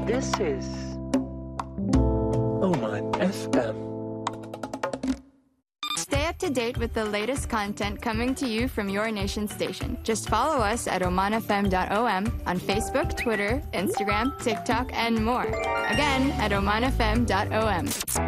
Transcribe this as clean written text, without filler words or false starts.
This is Oman FM. Stay up to date with the latest content coming to you from your nation station. Just follow us at omanfm.om on Facebook, Twitter, Instagram, TikTok, and more. Again, at omanfm.om.